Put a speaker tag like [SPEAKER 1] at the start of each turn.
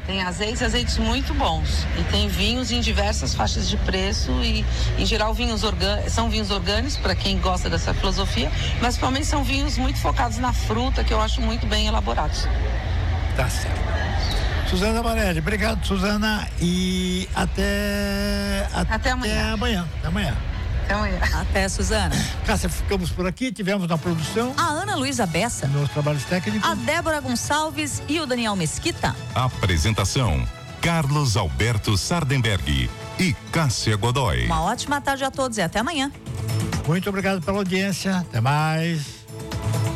[SPEAKER 1] Tem azeites muito bons. E tem vinhos em diversas faixas de preço e, em geral, são vinhos orgânicos, para quem gosta dessa filosofia, mas principalmente são vinhos muito focados na fruta, que eu acho muito bem elaborados.
[SPEAKER 2] Tá certo. Suzana Marelli, obrigado, Suzana, e até amanhã. Até amanhã.
[SPEAKER 3] Até, Suzana.
[SPEAKER 2] Cássia, ficamos por aqui, tivemos na produção
[SPEAKER 3] a Ana Luísa Bessa,
[SPEAKER 2] nos trabalhos técnicos,
[SPEAKER 3] a Débora Gonçalves e o Daniel Mesquita.
[SPEAKER 4] Apresentação: Carlos Alberto Sardenberg e Cássia Godoy.
[SPEAKER 3] Uma ótima tarde a todos e até amanhã.
[SPEAKER 2] Muito obrigado pela audiência, até mais.